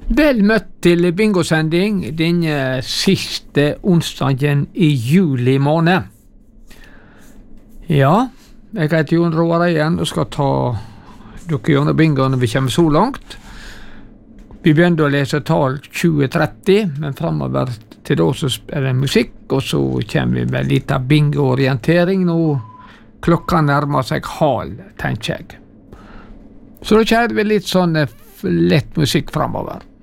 Vel møtt til bingosending denne siste onsdagen i juli måned. Ja, jeg heter Jon Roar Eien og skal ta dere gjennom bingo når vi kommer så langt. Vi begynner å lese tal 20-30, men fremover til da så er det musikk, og så kommer vi med litt av bingo-orientering nå. Klokka nærmer seg halv, tenker jeg. Så da kjører vi litt sånn lett musikk fremover.